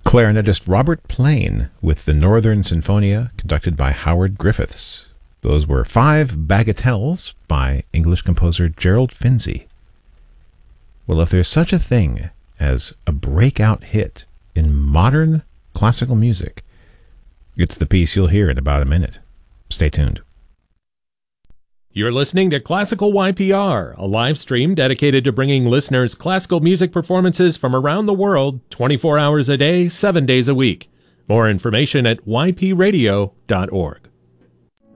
clarinetist Robert Plain with the Northern Sinfonia, conducted by Howard Griffiths. Those were 5 bagatelles by English composer Gerald Finzi. Well, if there's such a thing as a breakout hit in modern classical music, it's the piece you'll hear in about a minute. Stay tuned. You're listening to Classical YPR, a live stream dedicated to bringing listeners classical music performances from around the world 24 hours a day, 7 days a week. More information at ypradio.org.